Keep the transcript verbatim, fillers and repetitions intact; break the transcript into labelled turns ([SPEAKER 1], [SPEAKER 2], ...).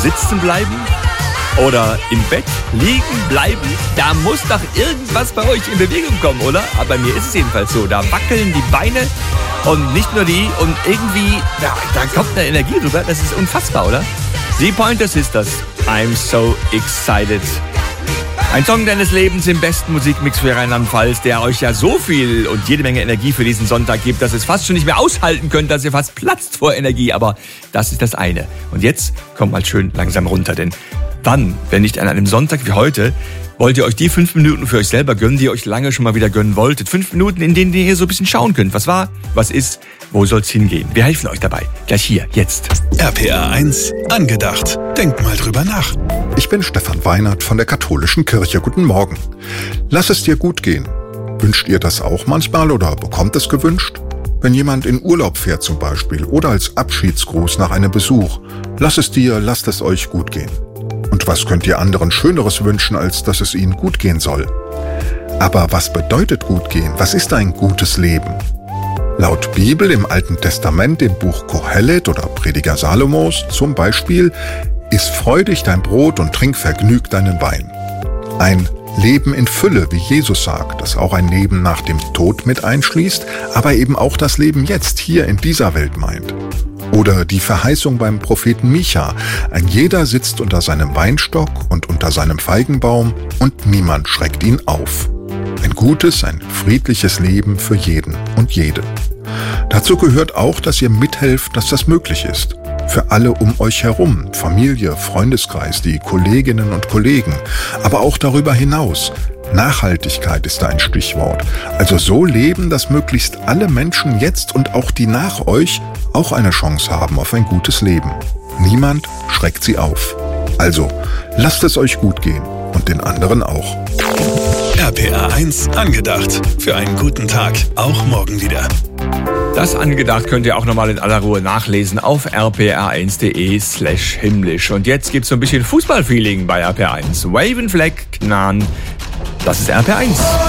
[SPEAKER 1] sitzen bleiben oder im Bett liegen bleiben? Da muss doch irgendwas bei euch in Bewegung kommen, oder? Aber bei mir ist es jedenfalls so. Da wackeln die Beine und nicht nur die. Und irgendwie, ja, da kommt eine Energie rüber. Das ist unfassbar, oder? The Pointer Sisters, I'm so excited. Ein Song deines Lebens im besten Musikmix für Rheinland-Pfalz, der euch ja so viel und jede Menge Energie für diesen Sonntag gibt, dass ihr es fast schon nicht mehr aushalten könnt, dass ihr fast platzt vor Energie. Aber das ist das eine. Und jetzt kommt mal schön langsam runter, denn wann, wenn nicht an einem Sonntag wie heute, wollt ihr euch die fünf Minuten für euch selber gönnen, die ihr euch lange schon mal wieder gönnen wolltet? Fünf Minuten, in denen ihr so ein bisschen schauen könnt. Was war, was ist, wo soll's hingehen? Wir helfen euch dabei. Gleich hier, jetzt.
[SPEAKER 2] R P R eins, angedacht. Denkt mal drüber nach.
[SPEAKER 3] Ich bin Stefan Weinert von der Katholischen Kirche. Guten Morgen. Lass es dir gut gehen. Wünscht ihr das auch manchmal oder bekommt es gewünscht? Wenn jemand in Urlaub fährt zum Beispiel oder als Abschiedsgruß nach einem Besuch. Lass es dir, lasst es euch gut gehen. Und was könnt ihr anderen Schöneres wünschen, als dass es ihnen gut gehen soll? Aber was bedeutet gut gehen? Was ist ein gutes Leben? Laut Bibel im Alten Testament, im Buch Kohelet oder Prediger Salomos zum Beispiel, iss freudig dein Brot und trink vergnügt deinen Wein. Ein Leben in Fülle, wie Jesus sagt, das auch ein Leben nach dem Tod mit einschließt, aber eben auch das Leben jetzt, hier in dieser Welt meint. Oder die Verheißung beim Propheten Micha, ein jeder sitzt unter seinem Weinstock und unter seinem Feigenbaum und niemand schreckt ihn auf. Ein gutes, ein friedliches Leben für jeden und jede. Dazu gehört auch, dass ihr mithelft, dass das möglich ist. Für alle um euch herum, Familie, Freundeskreis, die Kolleginnen und Kollegen, aber auch darüber hinaus. Nachhaltigkeit ist da ein Stichwort. Also so leben, dass möglichst alle Menschen jetzt und auch die nach euch auch eine Chance haben auf ein gutes Leben. Niemand schreckt sie auf. Also, lasst es euch gut gehen und den anderen auch.
[SPEAKER 2] R P R eins, angedacht. Für einen guten Tag, auch morgen wieder.
[SPEAKER 1] Das angedacht könnt ihr auch nochmal in aller Ruhe nachlesen auf r p r eins punkt d e slash himmlisch. Und jetzt gibt's so ein bisschen Fußballfeeling bei R P R eins. Wave and Flag, Knan. Das ist R P R eins.